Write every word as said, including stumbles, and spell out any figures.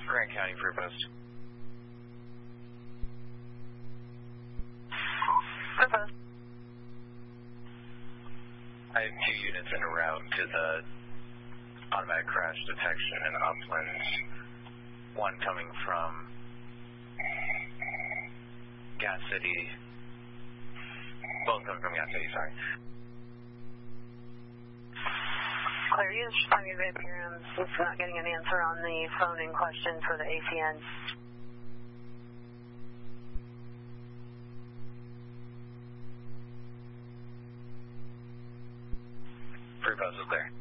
Grant County Free Post. Free Post. I have two units en route to the automatic crash detection in Upland. One coming from Gas City. Both coming from Gas City, sorry. Clear, you just find your appearance. It's not getting an answer on the phone in question for the A C N. Free Post is clear.